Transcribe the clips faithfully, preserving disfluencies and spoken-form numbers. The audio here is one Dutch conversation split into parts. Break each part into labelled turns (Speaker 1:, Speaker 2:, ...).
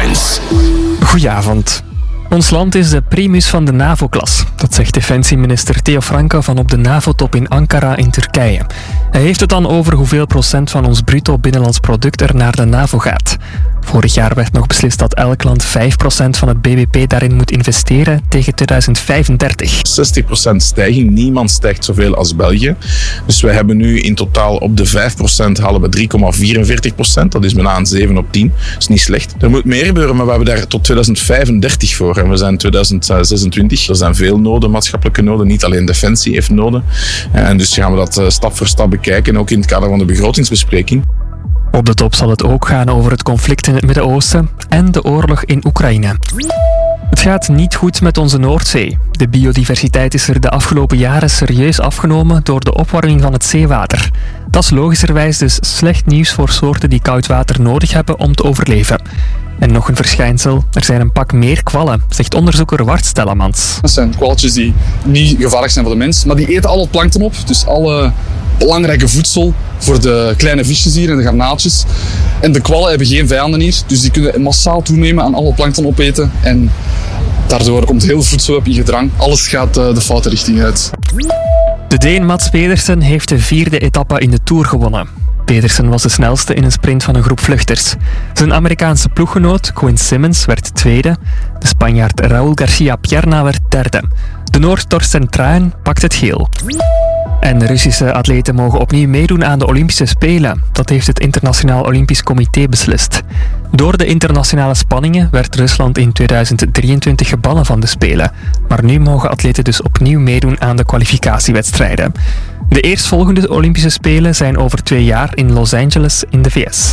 Speaker 1: Headlines.
Speaker 2: Goedenavond. Ons land is de primus van de NAVO-klas. Dat zegt defensieminister Theo Franke van op de NAVO-top in Ankara in Turkije. Hij heeft het dan over hoeveel procent van ons bruto binnenlands product er naar de NAVO gaat. Vorig jaar werd nog beslist dat elk land vijf procent van het B B P daarin moet investeren tegen tweeduizend vijfendertig.
Speaker 3: zestig procent stijging. Niemand stijgt zoveel als België. Dus wij hebben nu in totaal op de vijf procent halen we drie komma vierenveertig procent. Dat is bijna een zeven op tien. Dat is niet slecht. Er moet meer gebeuren, maar we hebben daar tot tweeduizend vijfendertig voor. En we zijn tweeduizend zesentwintig. Er zijn veel noden, maatschappelijke noden. Niet alleen Defensie heeft noden. En dus gaan we dat stap voor stap bekijken. Ook in het kader van de begrotingsbespreking.
Speaker 2: Op de top zal het ook gaan over het conflict in het Midden-Oosten en de oorlog in Oekraïne. Het gaat niet goed met onze Noordzee. De biodiversiteit is er de afgelopen jaren serieus afgenomen door de opwarming van het zeewater. Dat is logischerwijs dus slecht nieuws voor soorten die koud water nodig hebben om te overleven. En nog een verschijnsel, er zijn een pak meer kwallen, zegt onderzoeker Wart Stellamans.
Speaker 4: Dat zijn kwalletjes die niet gevaarlijk zijn voor de mens, maar die eten al het plankton op. Dus alle belangrijke voedsel voor de kleine visjes hier en de garnaaltjes. En de kwallen hebben geen vijanden hier, dus die kunnen massaal toenemen aan alle plankton opeten. En daardoor komt heel voedselweb in gedrang. Alles gaat de foute richting uit.
Speaker 2: De Deen Mats Pedersen heeft de vierde etappe in de Tour gewonnen. Pedersen was de snelste in een sprint van een groep vluchters. Zijn Amerikaanse ploeggenoot Quinn Simmons werd tweede. De Spanjaard Raúl García Pierna werd derde. De Noord Torsten Truijn pakt het geel. En Russische atleten mogen opnieuw meedoen aan de Olympische Spelen. Dat heeft het Internationaal Olympisch Comité beslist. Door de internationale spanningen werd Rusland in tweeduizend drieëntwintig gebannen van de Spelen. Maar nu mogen atleten dus opnieuw meedoen aan de kwalificatiewedstrijden. De eerstvolgende Olympische Spelen zijn over twee jaar in Los Angeles in de V S.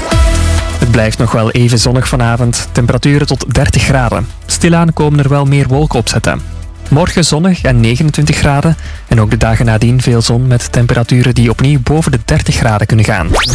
Speaker 2: Het blijft nog wel even zonnig vanavond. Temperaturen tot dertig graden. Stilaan komen er wel meer wolken opzetten. Morgen zonnig en negenentwintig graden. En ook de dagen nadien veel zon met temperaturen die opnieuw boven de dertig graden kunnen gaan.